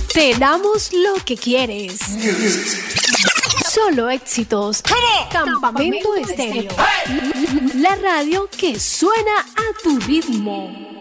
Te damos lo que quieres. Solo éxitos. Campamento Estéreo. La radio que suena a tu ritmo.